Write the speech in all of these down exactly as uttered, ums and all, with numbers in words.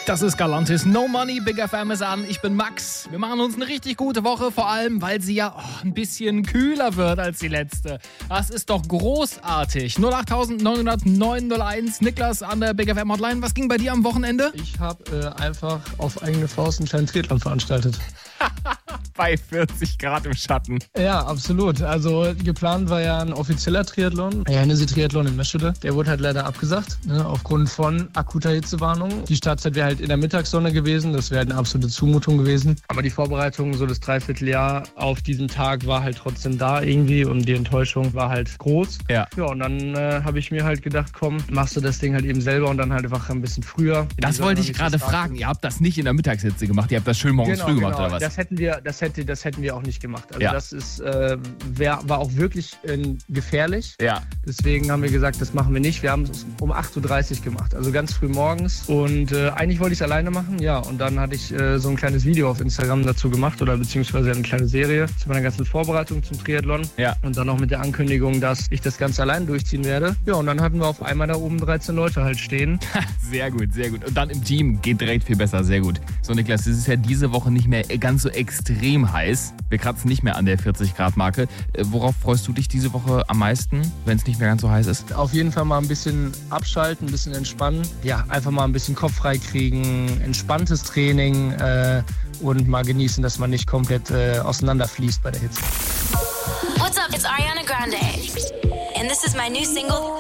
Das ist Galantis. No Money, Big F M ist an. Ich bin Max. Wir machen uns eine richtig gute Woche, vor allem, weil sie ja oh, ein bisschen kühler wird als die letzte. Das ist doch großartig. null acht neun null neun null eins. Niklas an der Big F M Hotline. Was ging bei dir am Wochenende? Ich habe äh, einfach auf eigene Faust einen kleinen Triathlon veranstaltet. Bei vierzig Grad im Schatten. Ja, absolut. Also geplant war ja ein offizieller Triathlon, der Hennessy-Triathlon in Meschede. Der wurde halt leider abgesagt, ne, aufgrund von akuter Hitzewarnung. Die Startzeit wäre halt in der Mittagssonne gewesen, das wäre eine absolute Zumutung gewesen. Aber die Vorbereitung, so das Dreivierteljahr auf diesen Tag war halt trotzdem da irgendwie und die Enttäuschung war halt groß. Ja. Ja, und dann äh, habe ich mir halt gedacht, komm, machst du das Ding halt eben selber und dann halt einfach ein bisschen früher. Das wollte ich gerade fragen. Ihr habt das nicht in der Mittagshitze gemacht, ihr habt das schön morgens genau, früh gemacht, genau. oder was? Das hätten wir, das hätte, das hätten wir auch nicht gemacht. Also Ja. das ist, äh, wär, war auch wirklich äh, gefährlich. Ja. Deswegen haben wir gesagt, das machen wir nicht. Wir haben es um acht Uhr dreißig gemacht, also ganz früh morgens. Und äh, eigentlich wollte ich es alleine machen, ja. Und dann hatte ich äh, so ein kleines Video auf Instagram dazu gemacht oder beziehungsweise eine kleine Serie zu meiner ganzen Vorbereitung zum Triathlon. Ja. Und dann auch mit der Ankündigung, dass ich das Ganze allein durchziehen werde. Ja, und dann hatten wir auf einmal da oben dreizehn Leute halt stehen. Sehr gut, sehr gut. Und dann im Team geht direkt viel besser, sehr gut. So Niklas, es ist ja diese Woche nicht mehr ganz so extrem heiß. Wir kratzen nicht mehr an der vierzig Grad Marke. Worauf freust du dich diese Woche am meisten, wenn es nicht mehr ganz so heiß ist? Auf jeden Fall mal ein bisschen abschalten, ein bisschen entspannen. Ja, einfach mal ein bisschen Kopf frei kriegen, entspanntes Training äh, und mal genießen, dass man nicht komplett äh, auseinanderfließt bei der Hitze. What's up? It's Ariana Grande. And this is my new single.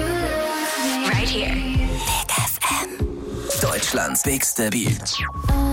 Right here. Big F M. Deutschlands bigste Beat.